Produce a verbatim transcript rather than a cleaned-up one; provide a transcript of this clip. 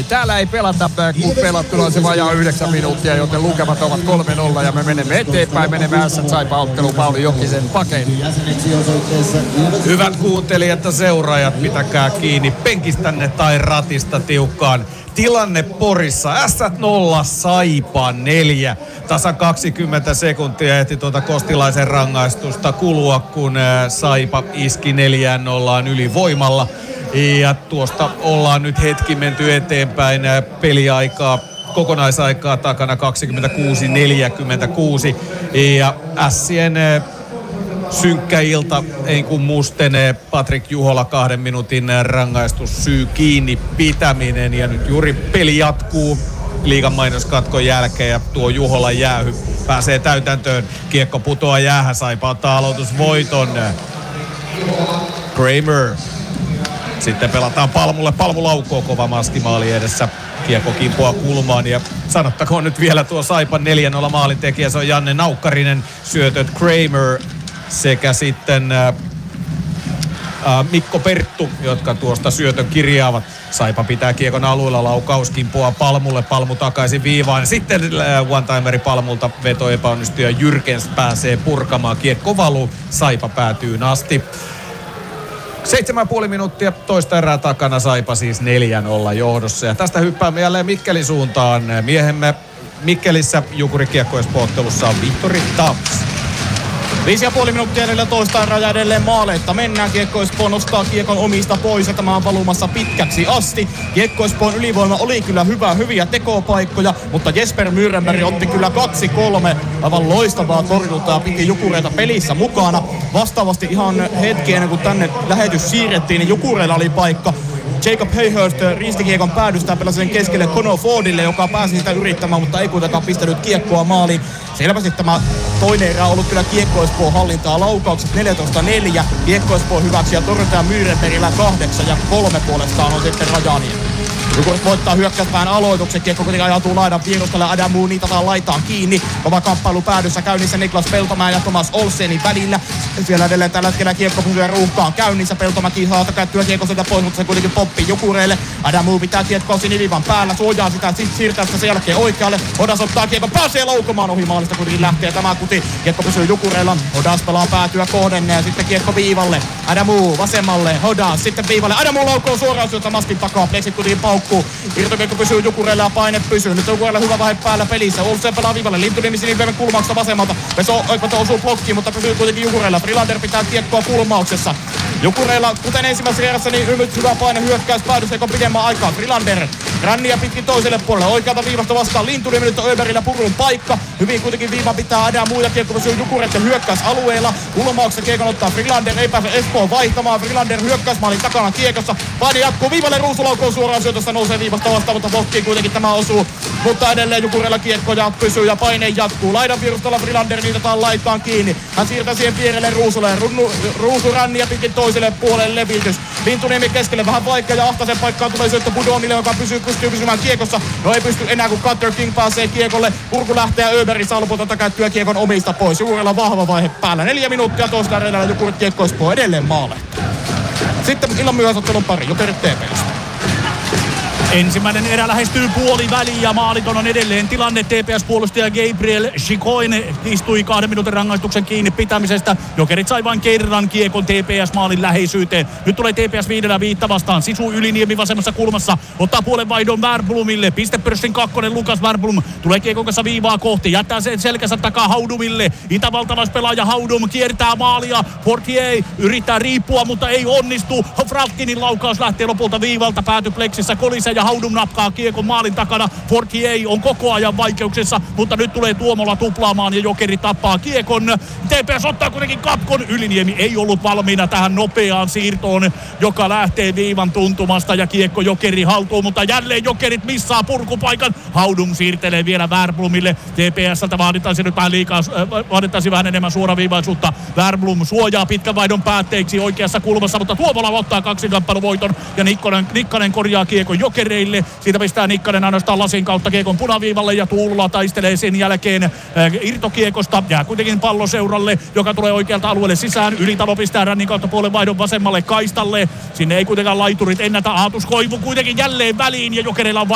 täällä ei pelata kun pelattuna se vajaa yhdeksän minuuttia, joten lukemat ovat kolme nolla ja me menemme eteenpäin. Menemme Ässät Saipa -otteluun Pauli Jokisen pakein. Hyvät kuuntelijat ja seuraajat, pitäkää kiinni penkistänne tai ratista tiukkaan. Tilanne Porissa. Ässät nolla, Saipa neljä. Tasa kaksikymmentä sekuntia ehti tuota Kostilaisen rangaistusta kulua, kun Saipa iski neljään nollaan ylivoimalla. Ja tuosta ollaan nyt hetki menty eteenpäin. Peliaikaa, kokonaisaikaa takana kaksikymmentäkuusi neljäkymmentäkuusi. Ja Ässien synkkä ilta, ei kun mustenee. Patrik Juhola kahden minuutin rangaistus, syy kiinni pitäminen. Ja nyt juuri peli jatkuu liigan mainoskatkon jälkeen ja tuo Juholan jäähy pääsee täytäntöön. Kiekko putoaa jäähän, Saipa ottaa aloitusvoiton. Kramer. Sitten pelataan Palmulle. Palmu laukkoo kova maskimaali edessä. Kiekko kimpoaa kulmaan ja sanottakoon nyt vielä tuo Saipan neljä nolla maalintekijä. Se on Janne Naukkarinen, syötöt Kramer sekä sitten äh, äh, Mikko Perttu, jotka tuosta syötön kirjaavat. Saipa pitää kiekon alueella, laukaus kimpoaa Palmulle, Palmu takaisin viivaan. Sitten äh, one-timeri Palmulta, veto epäonnistui ja Jyrkens pääsee purkamaan. Kiekko valuu, Saipa päätyy asti. Seitsemän ja puoli minuuttia toista erää takana, Saipa siis neljä nolla johdossa. Ja tästä hyppäämme jälleen Mikkelin suuntaan. Miehemme Mikkelissä Jukuri Kiekko Espoo-ottelussa on Vihtori Taps. Viisi ja puoli minuuttia edelleen toista erää edelleen maaleetta. Mennään, Kiekko Espoo nostaa kiekon omista pois ja tämä on valumassa pitkäksi asti. Kiekko Espoon ylivoima oli kyllä hyvä, hyviä tekopaikkoja, mutta Jesper Myrrenberg otti kyllä kaksi kolme aivan loistavaa torjuntaa ja piti Jukureita pelissä mukana. Vastaavasti ihan hetki ennen kuin tänne lähetys siirrettiin, niin Jukureilla oli paikka. Jacob Hayhurst ristikiekon päädystä pelasi sen keskelle Conor Fordille, joka pääsi sitä yrittämään, mutta ei kuitenkaan pistänyt kiekkoa maaliin. Selvästi tämä toinen erä on ollut kyllä Kiekko Espoon hallintaa, laukaukset neljätoista neljä. Kiekko Espoon hyväksi ja torjuntaa Myrrenbergillä kahdeksan ja kolme puolestaan on sitten Rajaniemi. Jukurit voittaa hyökkäyspään aloituksen. Kiekko kuitenkin ajatuu laidan vierustalle. Adamu niitataan laitaan kiinni. Kova kamppailu päädyssä käynnissä Niklas Peltomäen ja Thomas Olsenin välillä. Siellä edelleen tällä hetkellä kiekko pysyy ruuhkaan käynnissä. Peltomäki haata käyttöä kiekko sieltä pois, mutta se kuitenkin poppii Jukureille. Adamu pitää kiekkoa siniviivan päällä. Suojaa sitä, sitten siirtää sitä sen jälkeen oikealle. Odas ottaa kiekko, pääsee laukomaan ohi maalista. Kuitenkin lähtee tämä kuti. Kiekko pysyy Jukureilla. Odas pelaa päätyä kohden ja sitten kiekko viivalle. Adamu vasemmalle. Odas sitten viivalle. Adamu laukoo suoraan syötä maskin takaa. Plexit kuitenkin paukkuu. Irtokiekko pysyy Jukureilla ja paine pysyy. Nyt Jukureilla hyvä vaihe päällä pelissä. Olsen pelaa viivalle. Lintuniemi siniviivan kulmauksesta vasemmalta. Veso Oikvato osuu blokkiin, mutta pysyy kuitenkin Jukureilla. Frilander pitää kiekkoa kulmauksessa. Jukureilla, kuten ensimmäisessä erässä, niin nyt hyvä paine hyökkäys päädys, joka pidemmän aikaa. Frilander ränniä pitkin toiselle puolelle. Oikealta viivasta vastaan Lintuniemi, nyt on Öberillä purun paikka. Hyvin kuitenkin viiva pitää Adamu ja kiekko pysyy Jukureiden hyökkäysalueella. Kulmauksessa kiekon ottaa Frilander, ei pääse Espoon vaihtamaan. Frilander hyökkäysmaalin takana kiekossa. Paine jatkuu viivalle, Ruusulaukoon suoraan syötöstä nousee viivasta vastaan, mutta blokkiin kuitenkin tämä osuu. Mutta edelleen Jukureilla kiekko ja pysyy ja paine jatkuu. Laidan vierustalla Frilander niitataan laitaan kiinni. Hän siirtää siihen vierelle Ruusulle. Runnu, Ruusu ränniä pitkin toiselle puolelle levitys. Lintuniemi keskelle vähän vaikea ja ahtaisen paikkaan tulee syöttö Budonille, joka pysyy, pystyy pysymään kiekossa. No ei pysty enää, kun Cutter King pääsee kiekolle. Purku lähtee ja Öberg saa lopulta takättyä kiekon omista pois. Jukureilla vahva vaihe päällä. Neljä minuuttia toista edelleen Jukurit Kiekko Espoo edelleen maalehto. Sitten illan myöhäisottelun pari Jokerit T P S. Ensimmäinen erä lähestyy puoli väliin ja maaliton on edelleen tilanne. T P S-puolustaja Gabriel Chicoine istui kahden minuutin rangaistuksen kiinni pitämisestä. Jokerit sai vain kerran kiekon T P S-maalin läheisyyteen. Nyt tulee T P S viidellä viitta vastaan. Sisu Yliniemi vasemmassa kulmassa. Ottaa puolen vaihdon Wernbloomille. Pistepörssin kakkonen Lukas Wernbloom. Tulee kiekon kanssa viivaa kohti. Jättää sen selkänsä takaa Haudumille. Itävaltalaispelaaja Haudum kiertää maalia. Fortier yrittää riippua, mutta ei onnistu. Fratkinin laukaus lähtee lopulta viivalta. Pääty pleksissä kolise ja Haudum napkaa kiekon maalin takana. Fortier on koko ajan vaikeuksissa, mutta nyt tulee Tuomola tuplaamaan ja Jokeri tappaa kiekon. T P S ottaa kuitenkin katkon. Yliniemi ei ollut valmiina tähän nopeaan siirtoon, joka lähtee viivan tuntumasta ja kiekko Jokeri haltuun, mutta jälleen Jokerit missaa purkupaikan. Haudum siirtelee vielä Wernbloomille. T P S:ltä vaadittaisiin nyt vähän liikaa, äh, vaadittaisiin vähän enemmän suoraviivaisuutta. Wernbloom suojaa pitkän vaihdon päätteeksi oikeassa kulmassa, mutta Tuomola ottaa kaksinkamppailuvoiton ja Nikkonen, Nikkanen korjaa kiekon Jokereille. Siitä pistää Nikkanen ainoastaan lasin kautta kiekon punaviivalle ja Tuulula taistelee sen jälkeen äh, irtokiekosta. Jää kuitenkin palloseuralle, joka tulee oikealta alueelle sisään. Ylitalo pistää rännin kautta puolen vaihdon vasemmalle kaistalle. Sinne ei kuitenkaan laiturit ennätä. Aatus Koivu kuitenkin jälleen väliin ja Jokereilla on